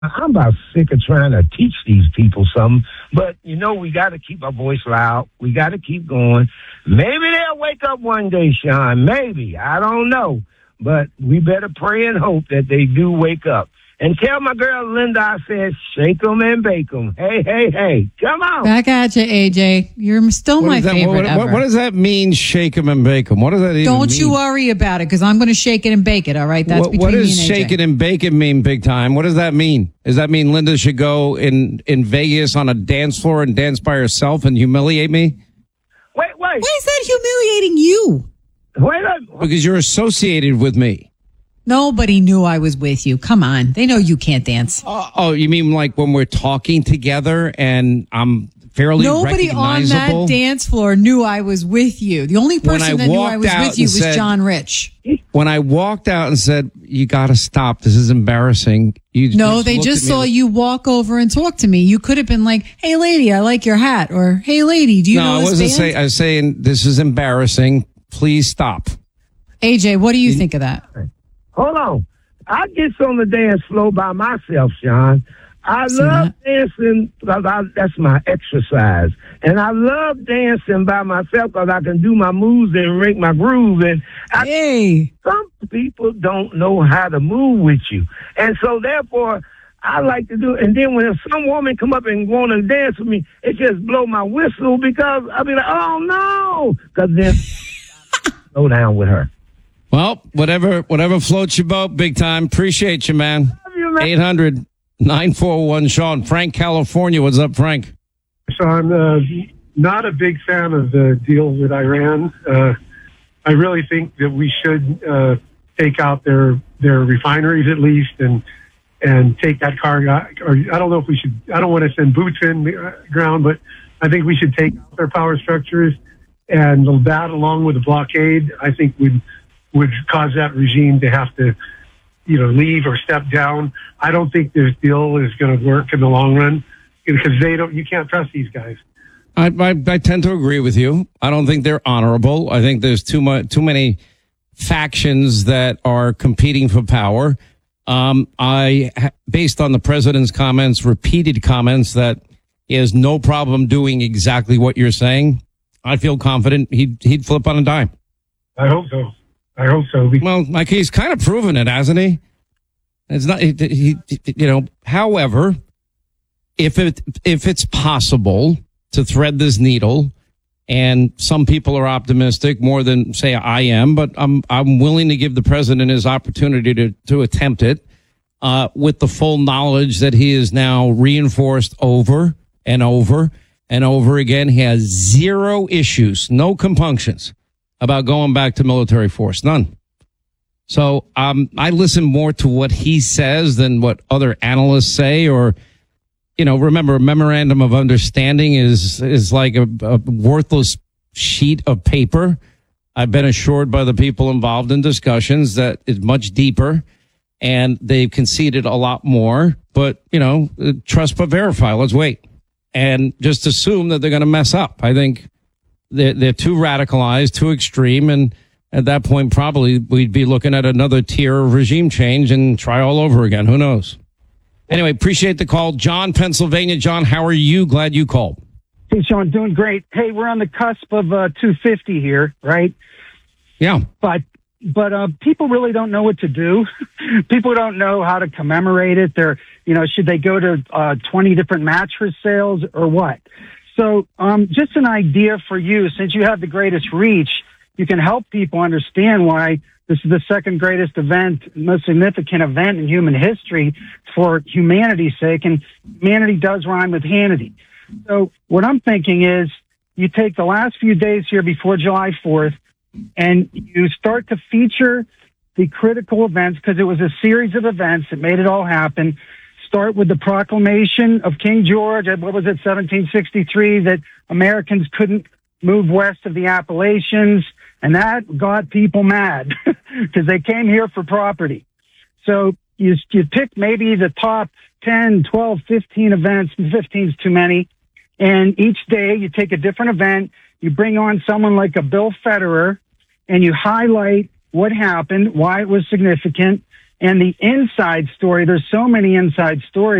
I'm about sick of trying to teach these people something, but we got to keep our voice loud. We got to keep going. Maybe they'll wake up one day, Sean. Maybe. I don't know. But we better pray and hope that they do wake up. And tell my girl Linda I said, shake 'em and bake 'em. Hey, hey, hey. Come on. Back at you, AJ. You're still my favorite ever. What does that mean, shake 'em and bake 'em? What does that even mean? Don't you worry about it, because I'm going to shake it and bake it, all right? That's between what me and does AJ. shake it and bake it mean, big time? What does that mean? Does that mean Linda should go in Vegas on a dance floor and dance by herself and humiliate me? Wait. Why is that humiliating you? Wait up. Because you're associated with me. Nobody knew I was with you. Come on. They know you can't dance. Oh, you mean like when we're talking together and I'm fairly Nobody on recognizable? that dance floor knew I was with you. The only person that knew I was with you was John Rich. When I walked out and said, you got to stop. This is embarrassing. No, they just saw you walk over and talk to me. You could have been like, hey, lady, I like your hat. Or, hey, lady, do you know this band? No, I wasn't saying. I was saying, this is embarrassing. Please stop. AJ, what do you think of that? Hold on. I get on the dance floor by myself, Sean. I love dancing because that's my exercise. And I love dancing by myself because I can do my moves and make my groove. And some people don't know how to move with you. And so, therefore, I like to do it. And then when some woman come up and want to dance with me, it just blow my whistle because I'll be like, oh, no. Because then slow down with her. Well, whatever floats your boat, big time. Appreciate you, man. Love you, man. 800-941-SEAN. Frank, California. What's up, Frank? So I'm not a big fan of the deal with Iran. I really think that we should take out their refineries at least and take that cargo. Or I don't know if we should. I don't want to send boots in the ground, but I think we should take out their power structures, and that, along with the blockade, I think would cause that regime to have to, leave or step down. I don't think this deal is going to work in the long run because you can't trust these guys. I tend to agree with you. I don't think they're honorable. I think there's too many factions that are competing for power. Based on the president's comments, repeated comments that he has no problem doing exactly what you're saying, I feel confident he'd flip on a dime. I hope so. Well, like he's kind of proven it, hasn't he? It's not, however, if it's possible to thread this needle, and some people are optimistic more than say I am, but I'm willing to give the president his opportunity to attempt it, with the full knowledge that he is now reinforced over and over and over again. He has zero issues, no compunctions about going back to military force. None. So I listen more to what he says than what other analysts say, or, remember, a memorandum of understanding is like a worthless sheet of paper. I've been assured by the people involved in discussions that it's much deeper, and they've conceded a lot more. But, trust but verify. Let's wait. And just assume that they're going to mess up. I think they're too radicalized, too extreme, and at that point, probably we'd be looking at another tier of regime change and try all over again. Who knows? Anyway, appreciate the call. John, Pennsylvania. John, how are you? Glad you called. Hey, Sean, doing great. Hey, we're on the cusp of 250 here, right? Yeah. But people really don't know what to do. People don't know how to commemorate it. Should they go to 20 different mattress sales or what? So just an idea for you, since you have the greatest reach, you can help people understand why this is the second greatest event, most significant event in human history for humanity's sake. And humanity does rhyme with Hannity. So what I'm thinking is you take the last few days here before July 4th and you start to feature the critical events, because it was a series of events that made it all happen. Start with the proclamation of King George, 1763, that Americans couldn't move west of the Appalachians, and that got people mad because they came here for property. So you pick maybe the top 10, 12, 15 events, 15 is too many, and each day you take a different event, you bring on someone like a Bill Federer, and you highlight what happened, why it was significant, And the inside story, there's so many inside stories.